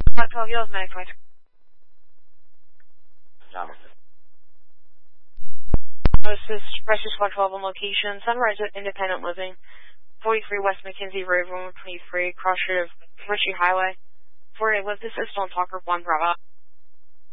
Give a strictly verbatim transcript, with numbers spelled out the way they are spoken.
five twelve, Yellow Medic twenty. John. This is Rescue Squad twelve on location. Sunrise Independent Living, forty-three West McKenzie Road, one twenty-three, cross street of Ritchie Highway. For a lift assist on Talker one Bravo.